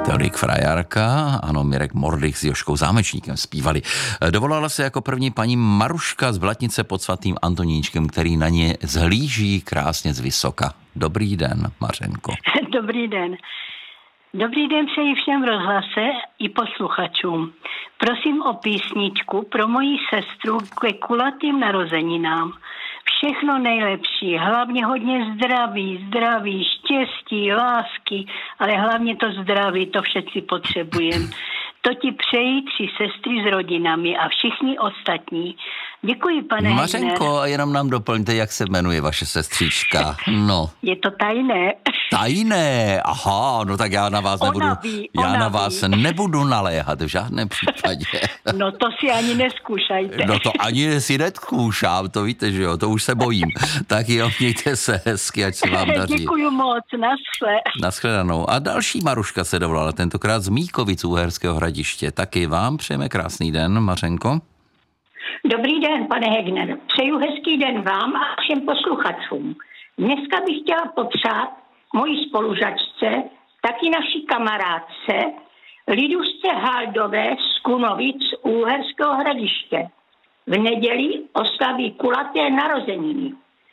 Teorik Frajarka, ano, Mirek Mordych s Jožkou Zámečníkem zpívali. Dovolala se jako první paní Maruška z Blatnice pod svatým Antoníčkem, který na ně zhlíží krásně z vysoka. Dobrý den, Mařenko. Dobrý den. Dobrý den přeji všem v rozhlase i posluchačům. Prosím o písničku pro moji sestru ke kulatým narozeninám. Všechno nejlepší, hlavně hodně zdraví, štěstí, lásky, ale hlavně to zdraví, to všetci potřebujeme. To ti přejí 3 sestry s rodinami a všichni ostatní. Děkuji, pane Mařenko, Hegner. a jenom nám doplňte, jak se jmenuje vaše sestřička. No. Je to tajné. Tajné, aha, no tak já na vás Ona ví. nebudu naléhat v žádném případě. No to si ani neskúšajte. No to ani si nezkoušám, to víte, že jo, to už se bojím. Tak jo, mějte se hezky, ať se vám daří. Děkuju moc, naschle. Naschledanou. A další Maruška se dovolala, tentokrát z Míkovic Uherského Hradiště. Taky vám přejeme krásný den, Mařenko. Dobrý den, pane Hegner. Přeju hezký den vám a všem posluchačům. Dneska bych chtěla popřát mojí spolužačce, taky naší kamarádce, Lidusce Haldové z Kunovic Uherského Hradiště. V neděli oslaví kulaté narozeniny.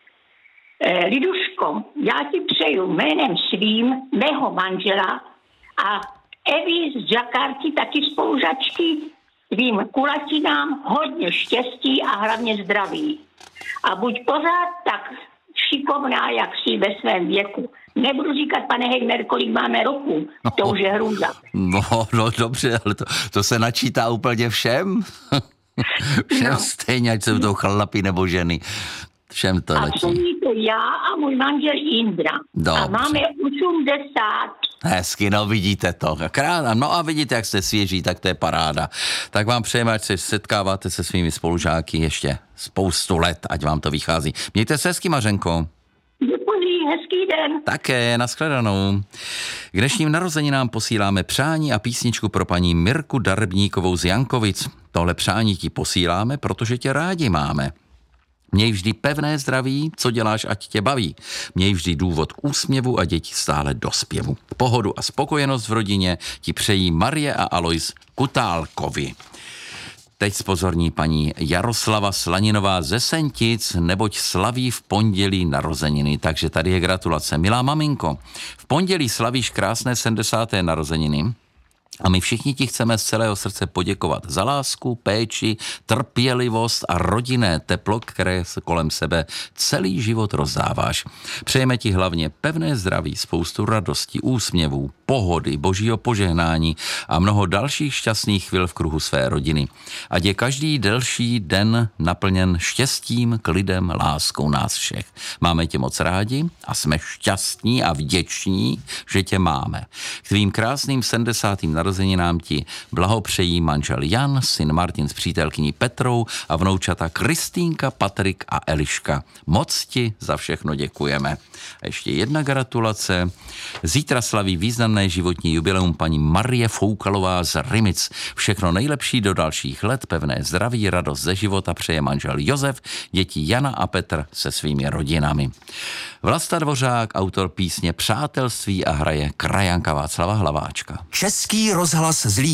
Liduško, já ti přeju jménem svým, mého manžela a Evi z Jakarty, taky spolužačky, tvým kulatinám hodně štěstí a hlavně zdraví. A buď pořád tak šikovná, jak jsi ve svém věku. Nebudu říkat, pane Hegner, kolik máme roku, to už je hrůza. No dobře, ale to se načítá úplně všem. Všem No. stejně, ať jsou to chlapi nebo ženy. Všem to A letí. přeji to já a můj manžel Indra. Dobře. A máme 80. Hezky, no vidíte to. No a vidíte, jak jste svěží, tak to je paráda. Tak vám přejeme, ať se setkáváte se svými spolužáky ještě spoustu let, ať vám to vychází. Mějte se hezky, Mařenko. Děkuji, hezký den. Také, nashledanou. K dnešním narozeninám posíláme přání a písničku pro paní Mirku Darbníkovou z Jankovic. Tohle přání ti posíláme, protože tě rádi máme. Měj vždy pevné zdraví, co děláš, ať tě baví. Měj vždy důvod k úsměvu a děti stále do zpěvu. Pohodu a spokojenost v rodině ti přejí Marie a Alois Kutálkovi. Teď spozorní paní Jaroslava Slaninová ze Sentic, neboť slaví v pondělí narozeniny, takže tady je gratulace. Milá maminko, v pondělí slavíš krásné 70. narozeniny. A my všichni ti chceme z celého srdce poděkovat za lásku, péči, trpělivost a rodinné teplo, které se kolem sebe celý život rozdáváš. Přejeme ti hlavně pevné zdraví, spoustu radosti, úsměvů, pohody, božího požehnání a mnoho dalších šťastných chvil v kruhu své rodiny. Ať je každý delší den naplněn štěstím, klidem, láskou nás všech. Máme tě moc rádi a jsme šťastní a vděční, že tě máme. K tvým krásným 70. narozeninám ti blahopřejí manžel Jan, syn Martin s přítelkyní Petrou a vnoučata Kristýnka, Patrik a Eliška. Moc ti za všechno děkujeme. A ještě jedna gratulace. Zítra slaví významné životní jubileum paní Marie Foukalová z Rymic. Všechno nejlepší do dalších let, pevné zdraví, radost ze života přeje manžel Josef, děti Jana a Petr se svými rodinami. Vlasta Dvořák, autor písně Přátelství a hraje krajanka Václava Hlaváčka. Český rozhlas Zlín.